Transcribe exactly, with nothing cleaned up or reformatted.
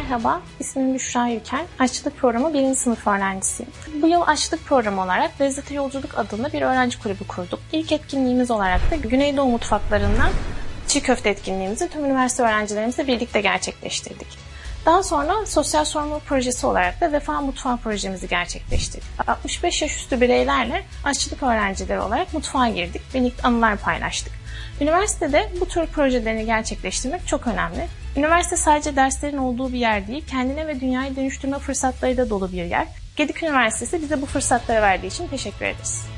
Merhaba, ismim Büşra Yükel. Aşçılık Programı birinci sınıf öğrencisiyim. Bu yıl Aşçılık Programı olarak Lezzete Yolculuk adında bir öğrenci kulübü kurduk. İlk etkinliğimiz olarak da Güneydoğu mutfaklarından çiğ köfte etkinliğimizi tüm üniversite öğrencilerimizle birlikte gerçekleştirdik. Daha sonra sosyal sorumluluk projesi olarak da Vefa Mutfağı projemizi gerçekleştirdik. altmış beş yaş üstü bireylerle aşçılık öğrencileri olarak mutfağa girdik, birlikte anılar paylaştık. Üniversitede bu tür projelerini gerçekleştirmek çok önemli. Üniversite sadece derslerin olduğu bir yer değil, kendine ve dünyayı dönüştürme fırsatları da dolu bir yer. Gedik Üniversitesi bize bu fırsatları verdiği için teşekkür ederiz.